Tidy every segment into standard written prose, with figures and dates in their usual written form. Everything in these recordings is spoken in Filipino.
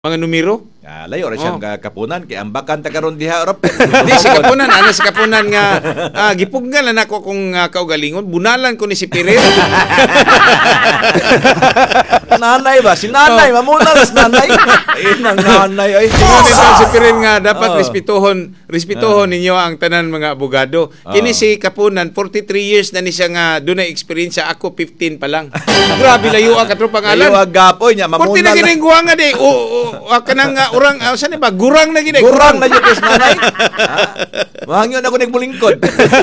mga numero. Layo ra siyang kapunan kay ambakan ta karon diha Europe. Di si kapunan, ana si kapunan nga gipugnan lang ako kung kaugalingon, bunalan ko ni si Pirir. Nanay ba? Si nanay, mamuna las nanay. Ayun ang nanay ay. Ingon ni si Pirir nga dapat respetuhon ninyo ang tanan mga abogado. Kini si kapunan 43 years na ni siya nga dunay experience, ako 15 pa lang. Grabe layo ang katropang alan. Layo ang gapoy niya, mamuna. Porti na gining guwanga di. Kanang urang saan ba? Gurang na gini. Gurang na jud kay nanay. Mahangyon ako nagbulingkod.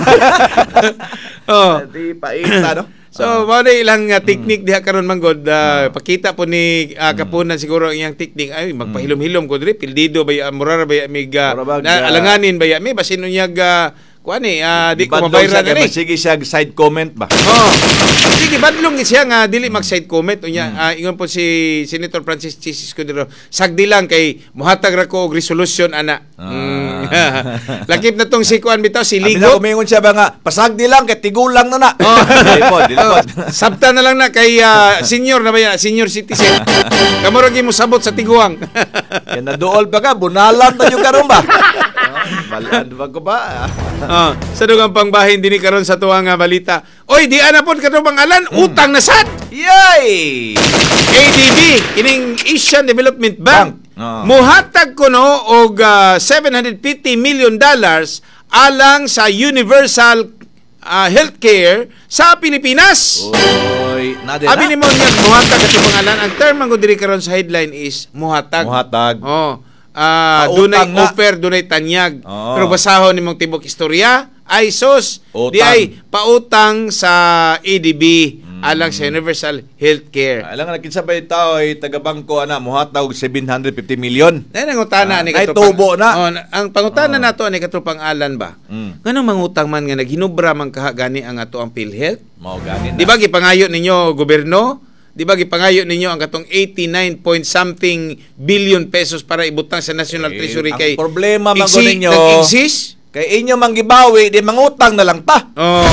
Di paita no. So, mao na ilang technique diha karon manggod. Pakita po ni kapunan siguro ang iyang technique. Ay, magpahilom-hilom ko diri. Pildido ba murara ba mig alanganin ba mi basin unyag kuani di ko mabayran na ni. Sige siya side comment ba? Sige badlong siya nga dili mag side comment unya. Ingon po si Senator Francis Chis Escudero, sagdi lang kay muhatag ra ko og resolution ana. Lakip na tong si kuan bitaw si Ligo. Abi na siya ba nga pasagdi lang kay tigulang na na. Dilipod. Sabta na lang na kay senior na ba yan, senior citizen. Kamurag mo sabot sa tiguang. Yan na duol pa ka, bunalan tayo karon ba? Balaan ba ko ba? Sa dugang pangbahin din karon sa tuwang balita. Oy, di ana pod kadto pangalan, utang na sad. Yay! ADB, kining Asian Development Bank. Muhatag kuno og $750 million alang sa universal healthcare sa Pilipinas. Oy, abi ni mo niya muhatag kadto pangalan. Ang term man diri karon sa headline is muhatag. Muhatag. Dunay offer, dunay tanyag. Pero basahon nimong tibok istorya, ay sos, di ay pautang sa ADB alang sa universal healthcare. Alang na kinsa ba tao ay taga-bangko ana muhatag og 750 million. Nay nangutana ni tubo na. Ang pangutana nato ni katropang alan ba? Nganong mangutang man nga naghinubra man kaha gani ang ato ang PhilHealth? Mao gani na. Di ba gipangayo ninyo gobyerno? Di ba gipangayo ninyo ang katong 89 point something billion pesos para ibutang sa National Treasury kay ang problema man ko ninyo nag-exist? Kay inyo manggibawi di mangutang na lang ta.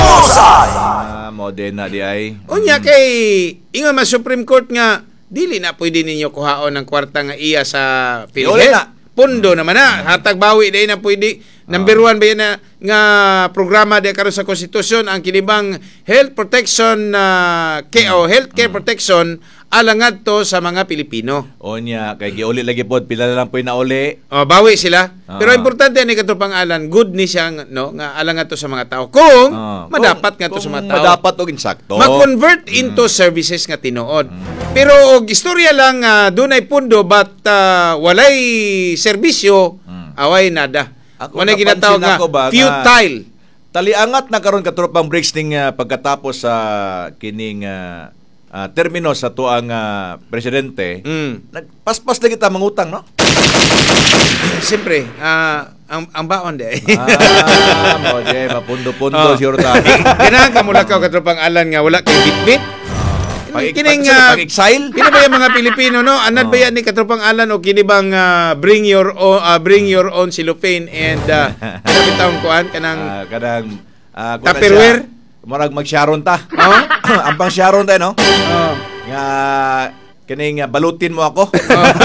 Modena di ay. Unya kay ingon man Supreme Court nga dili na pwede ninyo kuhaon ang kwarta nga iya sa PhilHealth. Pundo naman na hatag bawi dai na pwede. Number 1 ba yan na nga programa di karon sa konstitusyon ang kinibang health protection healthcare protection alang adto sa mga Pilipino. Onya kay giuli lagi pod pila na lang po nauli. Bawi sila. Pero importante ni kadto pangalan good ni siya no nga alang adto sa mga tao kung madapat nga to sa mga tao. Madapat og insakto. Ma-convert into services nga tinuod. Pero og istorya lang dunay pundo but walay serbisyo away nada. Ako na ginatawag nga futile. Taliangat na karon katropang breaks ning pagkatapos sa kining termino sa tuang presidente. Nagpaspas lagi ta mangutang no? Siyempre, ang baon di. Mo di mapundo-pundo siguro ta. Ganahan ka mula ka katropang alan nga wala kay bitbit. Kining pag-exile. Kini ba yung mga Pilipino no? Anad ba yan ni katropang alan o kini bang bring your own cellophane and bitawon kuan kanang Tupperware? Murag mag-sharon ta. Ang pang sharon ta no? Nga kining balutin mo ako.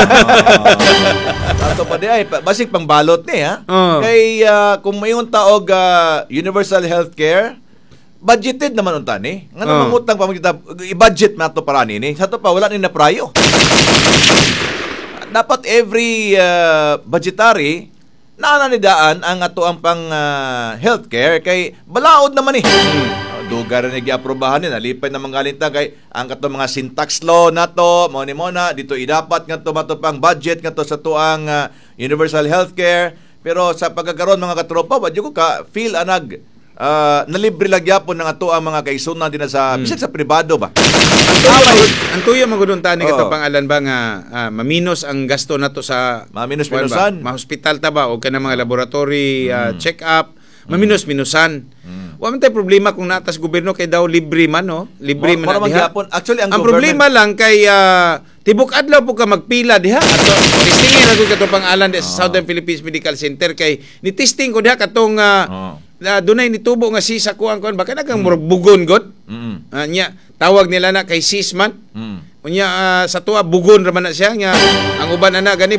Ato pa di ay basig pang balot ni ha. Kay kung mayon taog universal healthcare budgeted naman unta ni. Ngano mangutang pa kita i-budget nato para nini. Sa to pa wala ni na prayo. Dapat every budgetary nananidaan ang ato ang pang healthcare kay balaod naman ni. Dugar na gi-aprobahan ni nalipay na mangalinta kay ang kato mga syntax law nato mao ni na dito idapat nga to matupang budget nga to sa tuang universal healthcare pero sa pagkakaroon mga katropa wadyo ko ka feel anag nalibre lang yapon ng ato ang mga kaisunan din sa bisag sa pribado ba. Ang tuyo magudon tani kato pangalan ba nga maminos ang gasto nato sa maminos-minusan. Ma-hospital ta ba o kanang mga laboratory check-up, maminos-minusan. Wa man tay problema kung natas gobyerno kay daw libre man no. Libre man diha. Actually ang problema lang kay tibok adlaw po ka magpila diha ato testingin ako kato pangalan sa Southern Philippines Medical Center kay ni testing ko diha katong dunay nitubo nga sisa kuan baka nagang murag bugon god. Nya tawag nila na kay sisman. Unya sa tuwa bugon ra man na siya nga ang uban ana gani